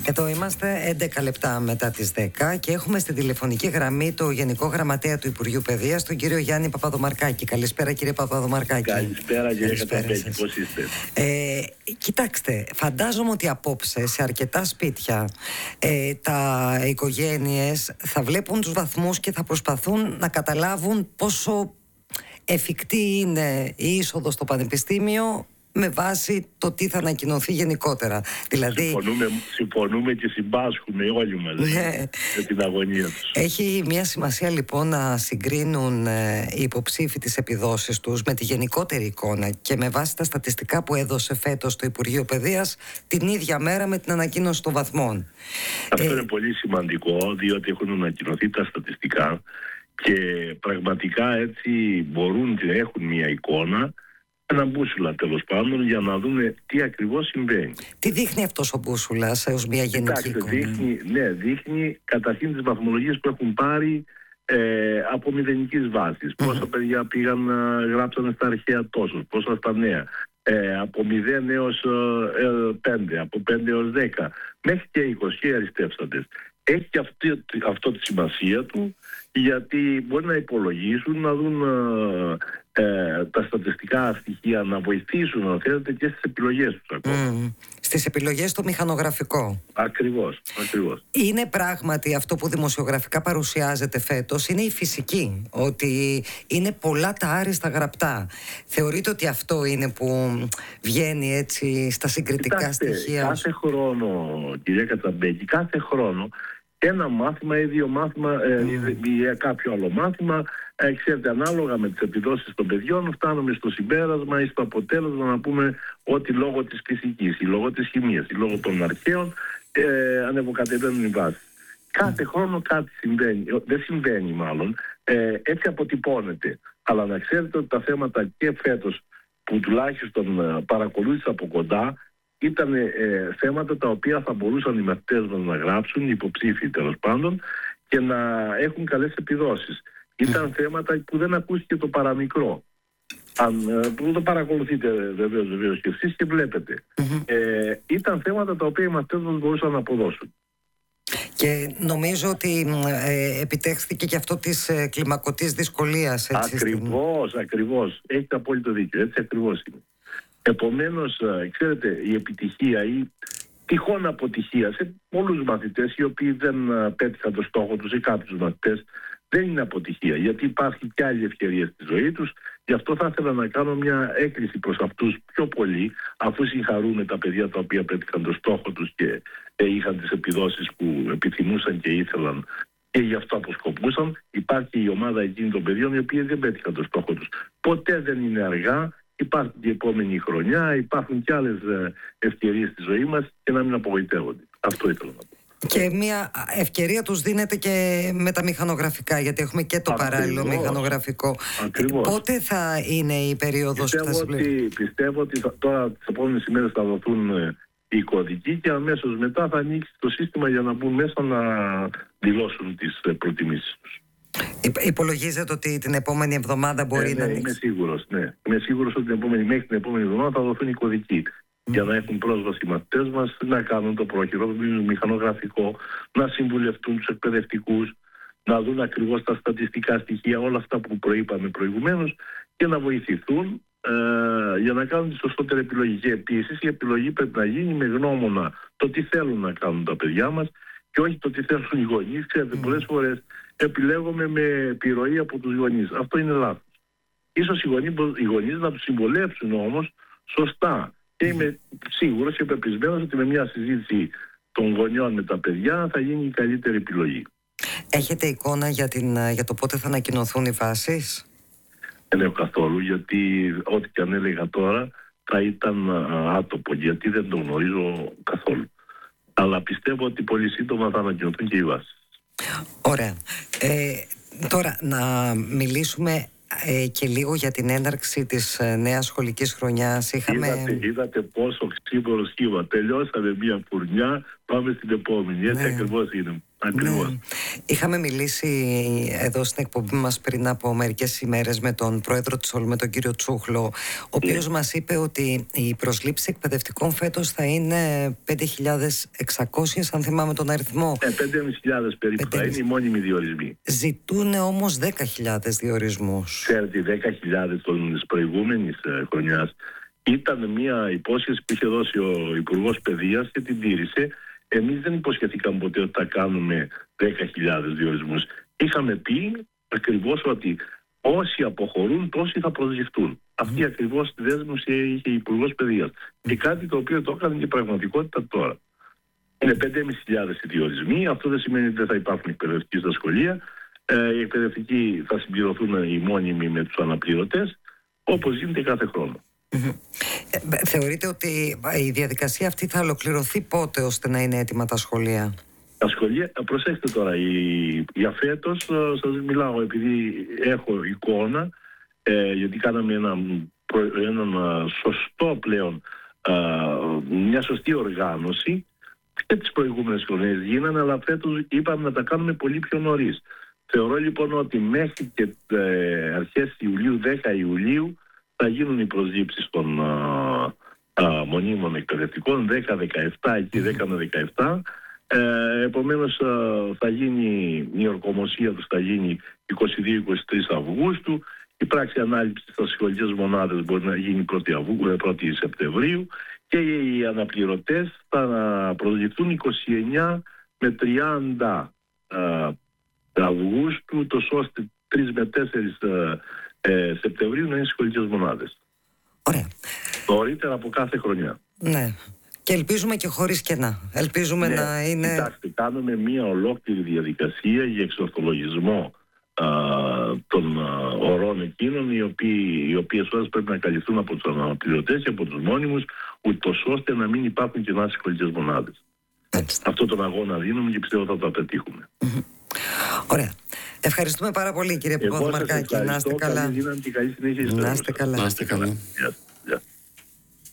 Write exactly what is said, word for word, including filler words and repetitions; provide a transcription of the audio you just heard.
Εδώ είμαστε έντεκα λεπτά μετά τις δέκα και έχουμε στην τηλεφωνική γραμμή το Γενικό Γραμματέα του Υπουργείου Παιδείας, τον κύριο Γιάννη Παπαδομαρκάκη. Καλησπέρα, κύριε Παπαδομαρκάκη. Καλησπέρα, κύριε Καταπέκη, πώς είστε? Ε, κοιτάξτε, φαντάζομαι ότι απόψε σε αρκετά σπίτια ε, τα οικογένειες θα βλέπουν τους βαθμούς και θα προσπαθούν να καταλάβουν πόσο εφικτή είναι η είσοδο στο πανεπιστήμιο με βάση το τι θα ανακοινωθεί γενικότερα. Δηλαδή, συμφωνούμε, συμφωνούμε και συμπάσχουμε όλοι μαζί με την αγωνία τους. Έχει μια σημασία λοιπόν να συγκρίνουν ε, οι υποψήφοι τις επιδόσεις τους με τη γενικότερη εικόνα και με βάση τα στατιστικά που έδωσε φέτος το Υπουργείο Παιδείας την ίδια μέρα με την ανακοίνωση των βαθμών. Αυτό ε, είναι πολύ σημαντικό, διότι έχουν ανακοινωθεί τα στατιστικά και πραγματικά έτσι μπορούν και έχουν μια εικόνα, ένα μπούσουλα τέλος πάντων, για να δούμε τι ακριβώς συμβαίνει. Τι δείχνει αυτός ο μπούσουλας ως μια γενική Κοιτάξτε, εικόνα? Δείχνει, ναι, δείχνει καταρχήν τις βαθμολογίες που έχουν πάρει ε, από μηδενικής βάσης. Mm-hmm. Πόσα παιδιά πήγαν, γράψανε στα αρχαία τόσο, πόσα στα νέα. Ε, από μηδέν έως ε, πέντε, από πέντε έως δέκα, μέχρι και είκοσι αριστεύσαντες. Έχει και αυτή, αυτό τη σημασία του, γιατί μπορεί να υπολογίσουν, να δουν ε, ε, τα στατιστικά στοιχεία, να βοηθήσουν, αν θέλετε, και στις επιλογές τους ακόμα. Mm. Στις επιλογές στο μηχανογραφικό. Ακριβώς, ακριβώς. Είναι πράγματι αυτό που δημοσιογραφικά παρουσιάζεται φέτος, είναι η φυσική, ότι είναι πολλά τα άριστα γραπτά. Θεωρείτε ότι αυτό είναι που βγαίνει έτσι στα συγκριτικά Κοιτάξτε, στοιχεία? Κάθε χρόνο, κυρία Κατσαμπέκη, κάθε χρόνο ένα μάθημα ή δύο μάθημα ε, mm. ή κάποιο άλλο μάθημα, ε, ξέρετε, ανάλογα με τις επιδόσεις των παιδιών, φτάνουμε στο συμπέρασμα ή στο αποτέλεσμα να πούμε ότι λόγω της φυσικής ή λόγω της χημείας ή λόγω των αρχαίων ε, ανεβοκατεβαίνουν οι βάσεις. Κάθε χρόνο κάτι συμβαίνει, δεν συμβαίνει μάλλον, ε, έτσι αποτυπώνεται. Αλλά να ξέρετε ότι τα θέματα και φέτος που τουλάχιστον ε, παρακολούθησα από κοντά, ήταν ε, θέματα τα οποία θα μπορούσαν οι μαθητές μας να γράψουν, οι υποψήφοι τέλος πάντων, και να έχουν καλές επιδόσεις. Ήταν θέματα που δεν ακούστηκε το παραμικρό. Αν, που το παρακολουθείτε βεβαίως, βεβαίως και εσείς και βλέπετε. Mm-hmm. Ε, ήταν θέματα τα οποία οι μαθητές μας μπορούσαν να αποδώσουν. Και νομίζω ότι ε, επιτέχθηκε και αυτό της ε, κλιμακωτής δυσκολίας. Έτσι, ακριβώς, στην... ακριβώς. Έχετε απόλυτο δίκιο. Έτσι ακριβώς είναι. Επομένως, ξέρετε, η επιτυχία ή τυχόν αποτυχία σε πολλούς μαθητές οι οποίοι δεν πέτυχαν το στόχο τους ή κάποιους μαθητές δεν είναι αποτυχία, γιατί υπάρχει και άλλη ευκαιρία στη ζωή τους. Γι' αυτό θα ήθελα να κάνω μια έκκληση προς αυτούς πιο πολύ, αφού συγχαρούμε τα παιδιά τα οποία πέτυχαν το στόχο τους και είχαν τις επιδόσεις που επιθυμούσαν και ήθελαν και γι' αυτό αποσκοπούσαν. Υπάρχει η ομάδα εκείνη των παιδιών οι οποίοι δεν πέτυχαν το στόχο τους. Ποτέ δεν είναι αργά. Υπάρχει η επόμενη χρονιά, υπάρχουν και άλλες ευκαιρίες στη ζωή μας και να μην απογοητεύονται. Αυτό ήθελα να πω. Και μια ευκαιρία τους δίνεται και με τα μηχανογραφικά, γιατί έχουμε και το Ακριβώς. παράλληλο μηχανογραφικό. Ακριβώς. Πότε θα είναι η περίοδος πιστεύω που θα συμπληρωθεί? Ότι, πιστεύω ότι θα, τώρα τις επόμενες ημέρες θα δοθούν οι κωδικοί και αμέσως μετά θα ανοίξει το σύστημα για να μπουν μέσα να δηλώσουν τις προτιμήσεις τους. Υπολογίζετε ότι την επόμενη εβδομάδα μπορεί ε, να ναι, ανοίξει? Είμαι σίγουρος, ναι. Είμαι σίγουρος ότι την επόμενη, μέχρι την επόμενη εβδομάδα θα δοθούν οι κωδικοί. Mm. Για να έχουν πρόσβαση οι μαθητές μας να κάνουν το προχειρότερο μηχανογραφικό, να συμβουλευτούν τους εκπαιδευτικούς, να δουν ακριβώς τα στατιστικά στοιχεία, όλα αυτά που προείπαμε προηγουμένως και να βοηθηθούν ε, για να κάνουν τη σωστότερη επιλογή. Και επίσης η επιλογή πρέπει να γίνει με γνώμονα το τι θέλουν να κάνουν τα παιδιά μας και όχι το τι θέλουν οι γονείς. Ξέρετε, mm. πολλές φορές επιλέγουμε με επιρροή από τους γονείς. Αυτό είναι λάθος. Ίσως οι γονείς, οι γονείς να τους συμβολεύσουν όμως σωστά. Και είμαι σίγουρος και πεπισμένος ότι με μια συζήτηση των γονιών με τα παιδιά θα γίνει η καλύτερη επιλογή. Έχετε εικόνα για, την, για το πότε θα ανακοινωθούν οι βάσεις? Δεν έχω καθόλου, γιατί ό,τι και αν έλεγα τώρα θα ήταν άτομο, γιατί δεν το γνωρίζω καθόλου. Αλλά πιστεύω ότι πολύ σύντομα θα ανακοινωθούν και οι βάσεις. Ωραία. Ε, τώρα να μιλήσουμε ε, και λίγο για την έναρξη της ε, νέας σχολικής χρονιάς. Είχαμε... Είδατε, είδατε πόσο ξύμπορο σχήμα. Τελειώσαμε μία φουρνιά, πάμε στην επόμενη. Έτσι ναι. ακριβώς είναι. Ακριβώς. Ναι. Είχαμε μιλήσει εδώ στην εκπομπή μας πριν από μερικές ημέρες με τον πρόεδρο της ΟΛ, με τον κύριο Τσούχλο, ο οποίος yeah. μας είπε ότι η προσλήψη εκπαιδευτικών φέτος θα είναι πέντε χιλιάδες εξακόσιες, αν θυμάμαι τον αριθμό. Ε, πέντε χιλιάδες περίπου θα είναι οι μόνιμοι διορισμοί. Ζητούν όμως δέκα χιλιάδες διορισμούς. Ξέρετε, δέκα χιλιάδες της προηγούμενης ε, χρονιάς ήταν μια υπόσχεση που είχε δώσει ο Υπουργός Παιδείας και την τήρησε. Εμείς δεν υποσχεθήκαμε ποτέ ότι θα κάνουμε δέκα χιλιάδες διορισμούς. Είχαμε πει ακριβώς ότι όσοι αποχωρούν, τόσοι θα προσληφθούν. Mm. Αυτή ακριβώς τη δέσμευση είχε η Υπουργός Παιδείας. Mm. Και κάτι το οποίο το έκανε και πραγματικότητα τώρα. Είναι πέντε χιλιάδες οι διορισμοί. Αυτό δεν σημαίνει ότι δεν θα υπάρχουν εκπαιδευτικοί στα σχολεία. Ε, οι εκπαιδευτικοί θα συμπληρωθούν οι μόνιμοι με τους αναπληρωτές, όπως γίνεται κάθε χρόνο. Mm-hmm. Ε, θεωρείτε ότι η διαδικασία αυτή θα ολοκληρωθεί πότε ώστε να είναι έτοιμα τα σχολεία? Τα σχολεία, προσέξτε τώρα, η, για φέτος σας μιλάω επειδή έχω εικόνα, ε, γιατί κάναμε έναν ένα σωστό πλέον, ε, μια σωστή οργάνωση και τις προηγούμενες χρονιές γίνανε, αλλά φέτος είπαμε να τα κάνουμε πολύ πιο νωρίς. Θεωρώ λοιπόν ότι μέχρι και ε, αρχές Ιουλίου, δέκα Ιουλίου, θα γίνουν οι προσλήψεις των α, α, μονίμων εκπαιδευτικών, δέκα δεκαεπτά, εκεί δέκα με δεκαεπτά. Ε, επομένως α, θα γίνει η ορκομοσία τους, θα γίνει είκοσι δύο είκοσι τρεις Αυγούστου. Η πράξη ανάληψης στις σχολικές μονάδες μπορεί να γίνει πρώτη Σεπτεμβρίου και οι αναπληρωτές θα προσληφθούν είκοσι εννέα με τριάντα α, Αυγούστου, τόσο ώστε τρεις με τέσσερις Ε, Σεπτεμβρίου να είναι σχολικές μονάδες. Ωραία. Νωρίτερα από κάθε χρονιά. Ναι. Και ελπίζουμε και χωρίς κενά. Ελπίζουμε ναι, να είναι... Κοιτάξτε, κάνουμε μια ολόκληρη διαδικασία για εξορθολογισμό α, των α, ορών εκείνων, οι, οποίοι, οι οποίες ώρες πρέπει να καλυφθούν από τους αναπληρωτές και από τους μόνιμους, ούτως ώστε να μην υπάρχουν κενά στις σχολικές μονάδες. Έτσι. Αυτό τον αγώνα δίνουμε και πιστεύω θα το πετύχουμε. Mm-hmm. Ωραία. Ευχαριστούμε πάρα πολύ, κύριε Παπαδομαρκάκη. Να είστε καλά. Καλή δύναμη και καλή συνέχεια. Να είστε καλά. Να είστε καλά. Yeah. Yeah.